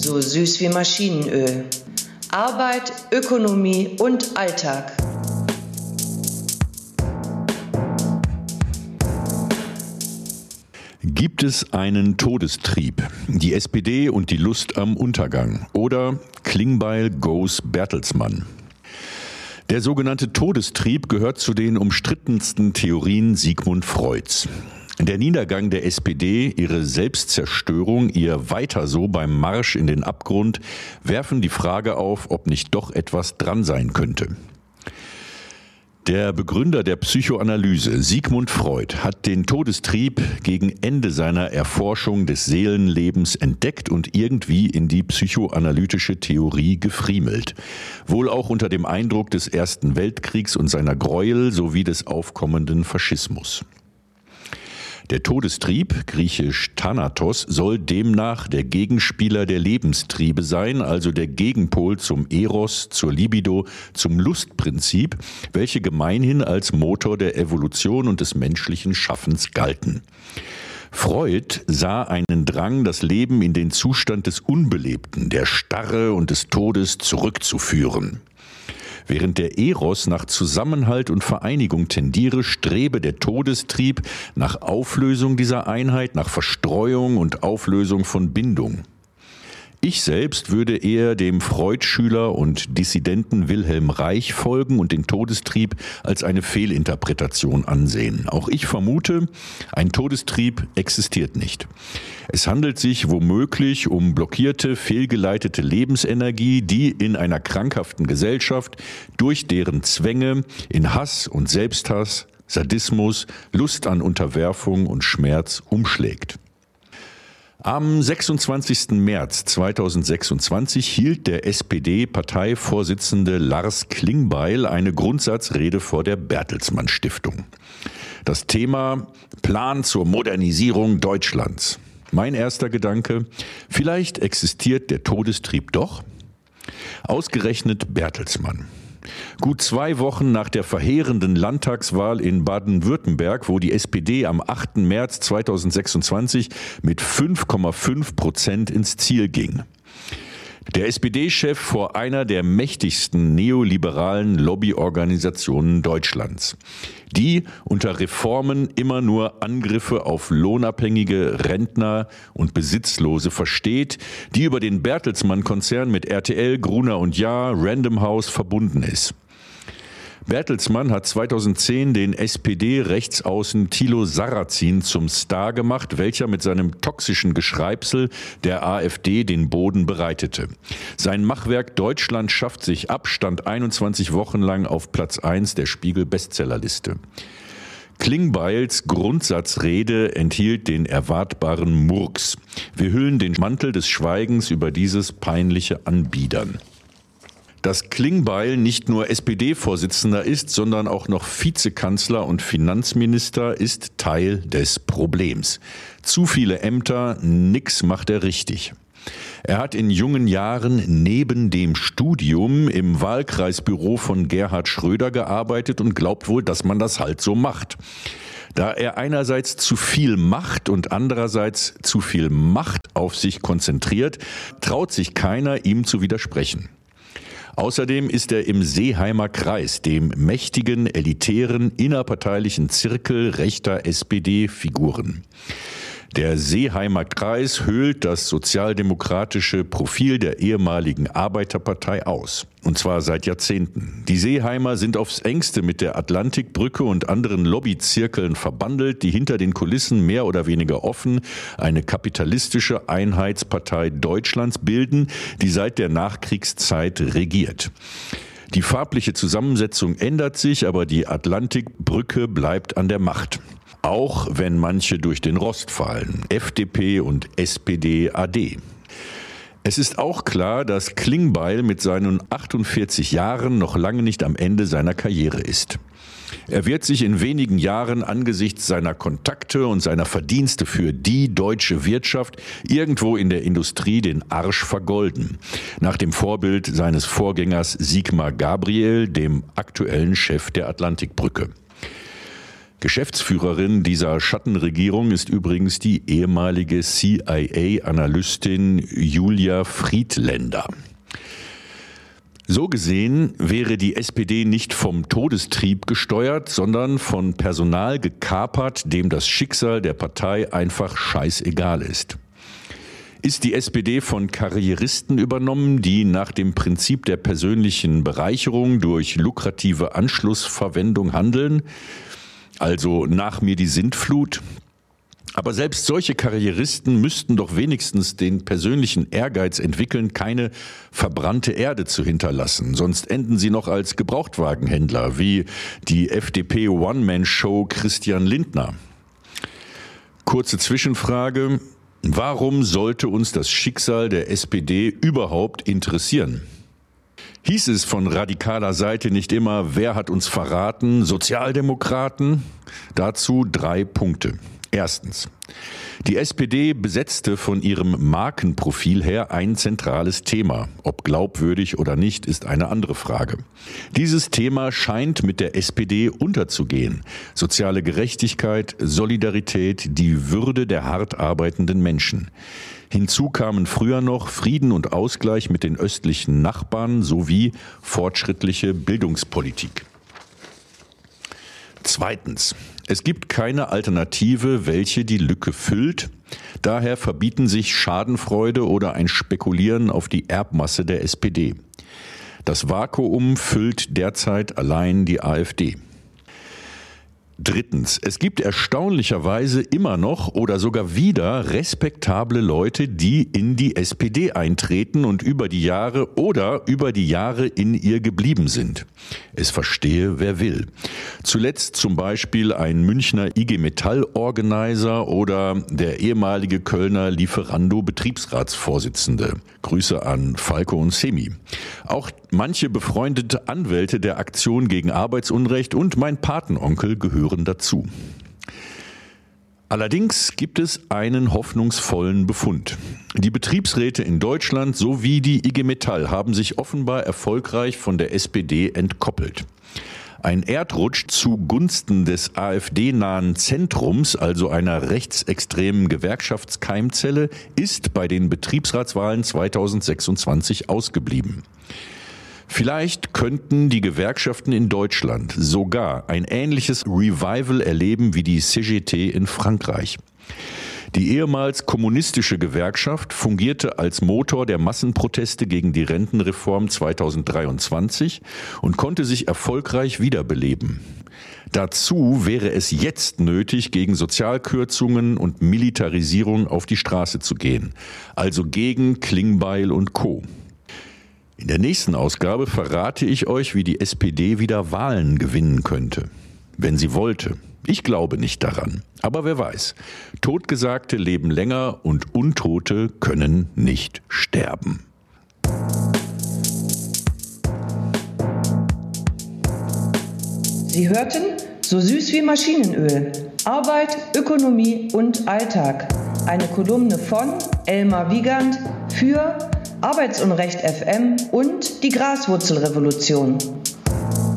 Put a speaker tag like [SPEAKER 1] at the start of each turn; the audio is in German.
[SPEAKER 1] so süß wie Maschinenöl. Arbeit, Ökonomie und Alltag.
[SPEAKER 2] Gibt es einen Todestrieb? Die SPD und die Lust am Untergang. Oder Klingbeil goes Bertelsmann. Der sogenannte Todestrieb gehört zu den umstrittensten Theorien Sigmund Freuds. Der Niedergang der SPD, ihre Selbstzerstörung, ihr Weiter so beim Marsch in den Abgrund werfen die Frage auf, ob nicht doch etwas dran sein könnte. Der Begründer der Psychoanalyse, Sigmund Freud, hat den Todestrieb gegen Ende seiner Erforschung des Seelenlebens entdeckt und irgendwie in die psychoanalytische Theorie gefriemelt. Wohl auch unter dem Eindruck des Ersten Weltkriegs und seiner Gräuel sowie des aufkommenden Faschismus. Der Todestrieb, griechisch Thanatos, soll demnach der Gegenspieler der Lebenstriebe sein, also der Gegenpol zum Eros, zur Libido, zum Lustprinzip, welche gemeinhin als Motor der Evolution und des menschlichen Schaffens galten. Freud sah einen Drang, das Leben in den Zustand des Unbelebten, der Starre und des Todes zurückzuführen. Während der Eros nach Zusammenhalt und Vereinigung tendiere, strebe der Todestrieb nach Auflösung dieser Einheit, nach Verstreuung und Auflösung von Bindung. Ich selbst würde eher dem Freud-Schüler und Dissidenten Wilhelm Reich folgen und den Todestrieb als eine Fehlinterpretation ansehen. Auch ich vermute, ein Todestrieb existiert nicht. Es handelt sich womöglich um blockierte, fehlgeleitete Lebensenergie, die in einer krankhaften Gesellschaft durch deren Zwänge in Hass und Selbsthass, Sadismus, Lust an Unterwerfung und Schmerz umschlägt. Am 26. März 2026 hielt der SPD-Parteivorsitzende Lars Klingbeil eine Grundsatzrede vor der Bertelsmann Stiftung. Das Thema: Plan zur Modernisierung Deutschlands. Mein erster Gedanke: Vielleicht existiert der Todestrieb doch? Ausgerechnet Bertelsmann. Gut 2 Wochen nach der verheerenden Landtagswahl in Baden-Württemberg, wo die SPD am 8. März 2026 mit 5,5% ins Ziel ging. Der SPD-Chef vor einer der mächtigsten neoliberalen Lobbyorganisationen Deutschlands, die unter Reformen immer nur Angriffe auf Lohnabhängige, Rentner und Besitzlose versteht, die über den Bertelsmann-Konzern mit RTL, Gruner & Jahr, Random House verbunden ist. Bertelsmann hat 2010 den SPD-Rechtsaußen Thilo Sarrazin zum Star gemacht, welcher mit seinem toxischen Geschreibsel der AfD den Boden bereitete. Sein Machwerk Deutschland schafft sich ab stand 21 Wochen lang auf Platz 1 der Spiegel-Bestsellerliste. Klingbeils Grundsatzrede enthielt den erwartbaren Murks. Wir hüllen den Mantel des Schweigens über dieses peinliche Anbiedern. Dass Klingbeil nicht nur SPD-Vorsitzender ist, sondern auch noch Vizekanzler und Finanzminister, ist Teil des Problems. Zu viele Ämter, nix macht er richtig. Er hat in jungen Jahren neben dem Studium im Wahlkreisbüro von Gerhard Schröder gearbeitet und glaubt wohl, dass man das halt so macht. Da er einerseits zu viel macht und andererseits zu viel Macht auf sich konzentriert, traut sich keiner, ihm zu widersprechen. Außerdem ist er im Seeheimer Kreis, dem mächtigen, elitären, innerparteilichen Zirkel rechter SPD-Figuren. Der Seeheimer Kreis höhlt das sozialdemokratische Profil der ehemaligen Arbeiterpartei aus. Und zwar seit Jahrzehnten. Die Seeheimer sind aufs Engste mit der Atlantikbrücke und anderen Lobbyzirkeln verbandelt, die hinter den Kulissen mehr oder weniger offen eine kapitalistische Einheitspartei Deutschlands bilden, die seit der Nachkriegszeit regiert. Die farbliche Zusammensetzung ändert sich, aber die Atlantikbrücke bleibt an der Macht. Auch wenn manche durch den Rost fallen, FDP und SPD, AD. Es ist auch klar, dass Klingbeil mit seinen 48 Jahren noch lange nicht am Ende seiner Karriere ist. Er wird sich in wenigen Jahren angesichts seiner Kontakte und seiner Verdienste für die deutsche Wirtschaft irgendwo in der Industrie den Arsch vergolden. Nach dem Vorbild seines Vorgängers Sigmar Gabriel, dem aktuellen Chef der Atlantikbrücke. Geschäftsführerin dieser Schattenregierung ist übrigens die ehemalige CIA-Analystin Julia Friedländer. So gesehen wäre die SPD nicht vom Todestrieb gesteuert, sondern von Personal gekapert, dem das Schicksal der Partei einfach scheißegal ist. Ist die SPD von Karrieristen übernommen, die nach dem Prinzip der persönlichen Bereicherung durch lukrative Anschlussverwendung handeln? Also nach mir die Sintflut? Aber selbst solche Karrieristen müssten doch wenigstens den persönlichen Ehrgeiz entwickeln, keine verbrannte Erde zu hinterlassen. Sonst enden sie noch als Gebrauchtwagenhändler, wie die FDP-One-Man-Show Christian Lindner. Kurze Zwischenfrage: Warum sollte uns das Schicksal der SPD überhaupt interessieren? Hieß es von radikaler Seite nicht immer, wer hat uns verraten? Sozialdemokraten? Dazu 3 Punkte. Erstens: Die SPD besetzte von ihrem Markenprofil her ein zentrales Thema. Ob glaubwürdig oder nicht, ist eine andere Frage. Dieses Thema scheint mit der SPD unterzugehen. Soziale Gerechtigkeit, Solidarität, die Würde der hart arbeitenden Menschen. Hinzu kamen früher noch Frieden und Ausgleich mit den östlichen Nachbarn sowie fortschrittliche Bildungspolitik. Zweitens: Es gibt keine Alternative, welche die Lücke füllt. Daher verbieten sich Schadenfreude oder ein Spekulieren auf die Erbmasse der SPD. Das Vakuum füllt derzeit allein die AfD. Drittens: Es gibt erstaunlicherweise immer noch oder sogar wieder respektable Leute, die in die SPD eintreten und über die Jahre in ihr geblieben sind. Es verstehe, wer will. Zuletzt zum Beispiel ein Münchner IG Metall-Organizer oder der ehemalige Kölner Lieferando-Betriebsratsvorsitzende. Grüße an Falco und Semi. Auch manche befreundete Anwälte der Aktion gegen Arbeitsunrecht und mein Patenonkel gehören dazu. Allerdings gibt es einen hoffnungsvollen Befund. Die Betriebsräte in Deutschland sowie die IG Metall haben sich offenbar erfolgreich von der SPD entkoppelt. Ein Erdrutsch zugunsten des AfD-nahen Zentrums, also einer rechtsextremen Gewerkschaftskeimzelle, ist bei den Betriebsratswahlen 2026 ausgeblieben. Vielleicht könnten die Gewerkschaften in Deutschland sogar ein ähnliches Revival erleben wie die CGT in Frankreich. Die ehemals kommunistische Gewerkschaft fungierte als Motor der Massenproteste gegen die Rentenreform 2023 und konnte sich erfolgreich wiederbeleben. Dazu wäre es jetzt nötig, gegen Sozialkürzungen und Militarisierung auf die Straße zu gehen, also gegen Klingbeil und Co. In der nächsten Ausgabe verrate ich euch, wie die SPD wieder Wahlen gewinnen könnte, wenn sie wollte. Ich glaube nicht daran, aber wer weiß. Totgesagte leben länger und Untote können nicht sterben.
[SPEAKER 1] Sie hörten So süß wie Maschinenöl. Arbeit, Ökonomie und Alltag. Eine Kolumne von Elmar Wiegand für Arbeitsunrecht FM und die Graswurzelrevolution.